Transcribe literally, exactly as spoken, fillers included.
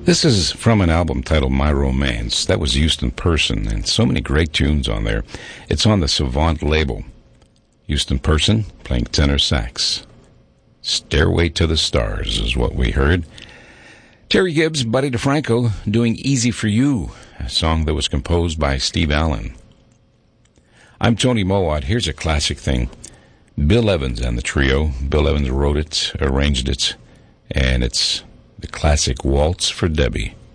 This is from an album titled My Romance. That was Houston Person, and so many great tunes on there. It's on the Savant label. Houston Person playing tenor sax. Stairway to the Stars is what we heard. Terry Gibbs, Buddy DeFranco, doing Easy for You, a song that was composed by Steve Allen. I'm Tony Mowat. Here's a classic thing. Bill Evans and the trio. Bill Evans wrote it, arranged it, and it's the classic Waltz for Debbie.